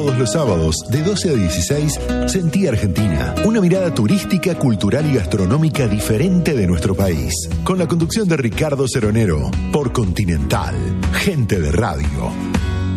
Todos los sábados, de 12 a 16, Sentí Argentina. Una mirada turística, cultural y gastronómica diferente de nuestro país. Con la conducción de Ricardo Ceronero, por Continental. Gente de Radio.